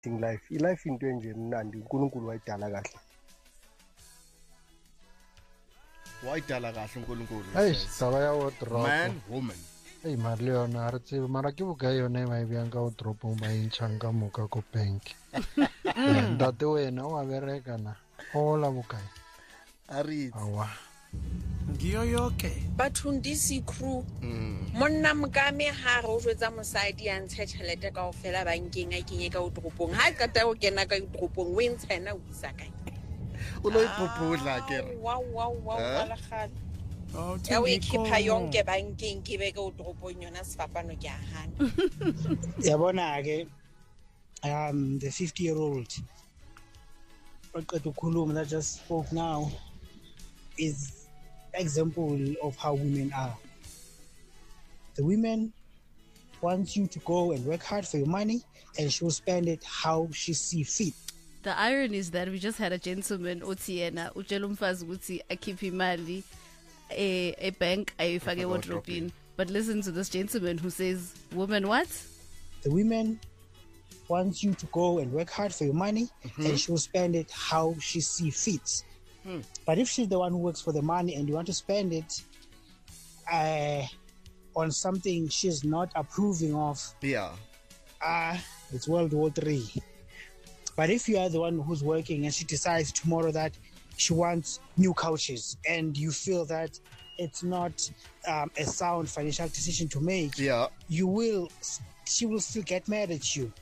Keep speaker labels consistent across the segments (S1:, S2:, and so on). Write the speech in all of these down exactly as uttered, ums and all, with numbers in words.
S1: life ilife into enje emnandi uNkulunkulu wayidala kahle.
S2: Wayidala kahle uNkulunkulu.
S3: Hey, taba ya wardrobe.
S2: Man, woman.
S3: Hey, mali yona a re tsebe mara ke bokae yona e ba e byang ka wardrobe o ba e ntšhang ka moka ko bank. Ntate wena o a bereka na o la bokae
S2: a re
S3: awa
S4: ngiyo yoke
S5: bathundisi crew monna mokame ha re o jwetsa mosadi ya ntshe tšhelete ka ofela bankeng a kenye ka utropong ha qeta go kena ka utropong o ntshena o isa kae
S2: o lo ipopodla ke re
S5: wa wa wa wala khala ya o ikipha yonke bankeng ke be ka utropong yona sefapano ke a hana
S6: yabona ke um the fifty year old that just spoke now is example of how women are. The women want you to go and work hard for your money and she'll spend it how she see fit.
S7: The irony is that we just had a gentleman Otiena utshela umfazi ukuthi akhiphe imali e a bank ayifake wardrobe. But listen to this gentleman who says women what?
S6: The women wants you to go and work hard for your money mm-hmm. and she'll spend it how she see fit. Hmm. But if she's the one who works for the money and you want to spend it uh, on something she's not approving of,
S2: yeah,
S6: uh, it's World War Three. But if you are the one who's working and she decides tomorrow that she wants new couches and you feel that it's not um, a sound financial decision to make,
S2: yeah,
S6: you will, she will still get mad at you.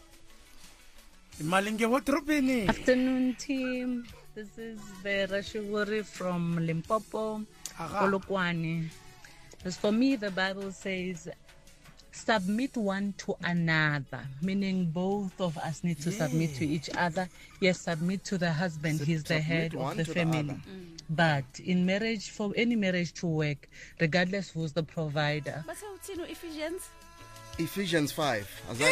S8: Afternoon, team. This is the Rashiguri from Limpopo, Polokwane. As for me, the Bible says, submit one to another, meaning both of us need to yeah. submit to each other. Yes, submit to the husband. Sub- He's the head of the family. The mm. But in marriage, for any marriage to work, regardless who's the provider.
S7: But how do you know Ephesians?
S2: Ephesians five.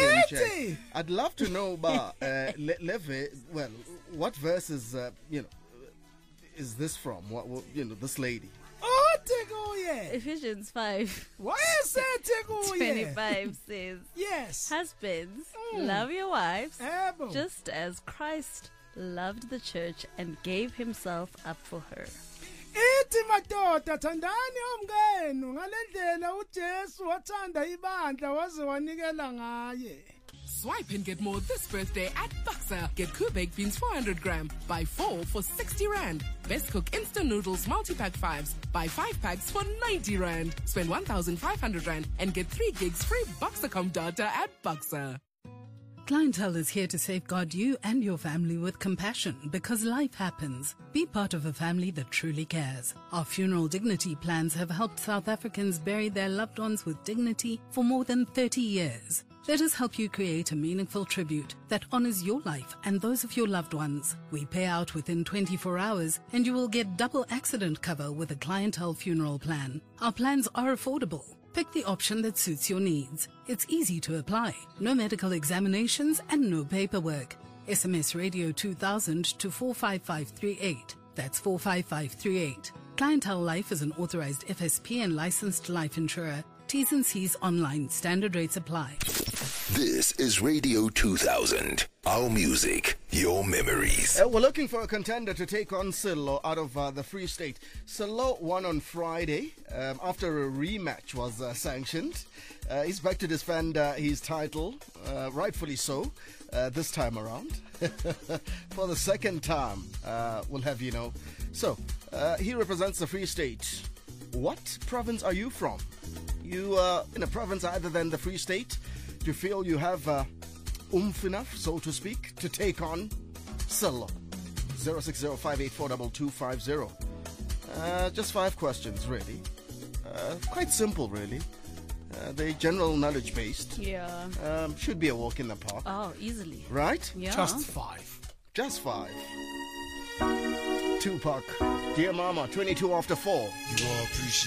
S2: I'd love to know about uh, Le- Levi. Well, what verse is uh, you know is this from? What, what you know this lady?
S4: Oh, take oh yeah.
S7: Ephesians five.
S4: Why is that take oh yeah?
S7: Twenty-five says,
S4: yes.
S7: Husbands, mm. love your wives, Able. just as Christ loved the church and gave himself up for her.
S4: Ithi madoda thandani omkenu ngalendlela uJesu wathanda ibandla waze wanikela ngaye.
S9: Swipe and get more this birthday at Boxer. Get Kubek beans four hundred gram. Buy four for sixty rand. Best Cook instant noodles multi-pack fives. Buy five packs for ninety rand. Spend one thousand five hundred rand and get three gigs free Boxercom data at Boxer.
S10: Clientele is here to safeguard you and your family with compassion because life happens. Be part of a family that truly cares. Our funeral dignity plans have helped South Africans bury their loved ones with dignity for more than thirty years. Let us help you create a meaningful tribute that honors your life and those of your loved ones. We pay out within twenty-four hours and you will get double accident cover with a Clientele funeral plan. Our plans are affordable. Pick the option that suits your needs. It's easy to apply. No medical examinations and no paperwork. S M S Radio two thousand to four five five three eight. That's four five five three eight. Clientele Life is an authorized F S P and licensed life insurer. T's and C's online. Standard rates apply.
S11: This is Radio two thousand. Our music, your memories.
S2: Uh, we're looking for a contender to take on Sello out of uh, the Free State. Sello won on Friday um, after a rematch was uh, sanctioned. Uh, he's back to defend uh, his title, uh, rightfully so, uh, this time around. For the second time, uh, we'll have you know. So, uh, he represents the Free State. What province are you from? You uh, in a province other than the Free State? Do you feel you have uh, oomph enough, so to speak, to take on Sello? zero six zero five eight four two two five zero. Uh, just five questions, really. Uh, quite simple, really. Uh, they're general knowledge based.
S7: Yeah.
S2: Um, should be a walk in the park.
S7: Oh, easily.
S2: Right?
S7: Yeah.
S4: Just five.
S2: Just five. Tupac. Dear Mama, twenty-two after four.
S11: You are appreciated.